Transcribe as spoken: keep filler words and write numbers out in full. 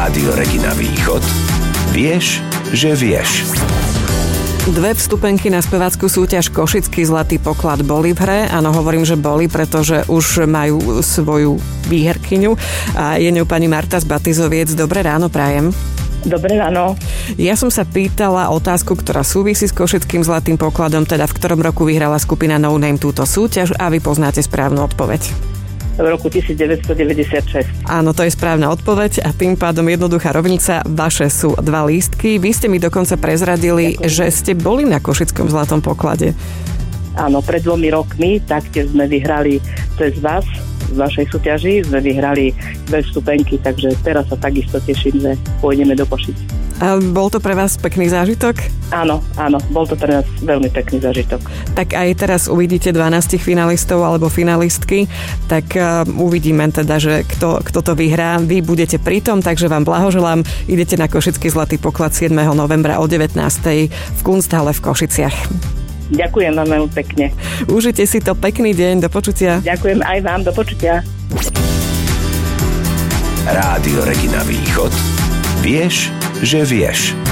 Rádio Regina Východ. Vieš, že vieš. Dve vstupenky na spevácku súťaž Košický zlatý poklad boli v hre. Áno, hovorím, že boli, pretože už majú svoju výherkyňu. A je ňou pani Marta z Batizoviec. Dobré ráno prajem. Dobré ráno. Ja som sa pýtala otázku, ktorá súvisí s Košickým zlatým pokladom, teda v ktorom roku vyhrala skupina No Name túto súťaž a vy poznáte správnu odpoveď. V roku devätnásťstodeväťdesiatšesť. Áno, to je správna odpoveď a tým pádom jednoduchá rovnica. Vaše sú dva lístky. Vy ste mi dokonca prezradili, Ďakujem. že ste boli na Košickom zlatom poklade. Áno, pred dvomi rokmi taktiež sme vyhrali cez vás, v vašej súťaži, sme vyhrali dve vstupenky, takže teraz sa takisto teším, že pôjdeme do Košic. A bol to pre vás pekný zážitok? Áno, áno, bol to pre nás veľmi pekný zážitok. Tak aj teraz uvidíte dvanásť finalistov alebo finalistky, tak uh, uvidíme teda, že kto, kto to vyhrá. Vy budete pritom, takže vám blahoželám. Idete na Košický zlatý poklad siedmeho novembra o devätnástej v Kunsthalle v Košiciach. Ďakujem vám veľmi pekne. Užite si to, pekný deň, do počutia. Ďakujem aj vám, do počutia. Rádio Regina Východ. Vieš, že vieš.